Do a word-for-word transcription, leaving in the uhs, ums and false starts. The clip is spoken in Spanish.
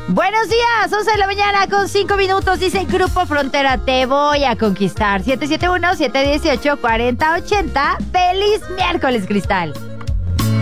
Buenos días, once de la mañana con cinco minutos, dice Grupo Frontera, te voy a conquistar. siete siete uno, siete uno ocho, cuatro cero ocho cero. ¡Feliz miércoles, Cristal!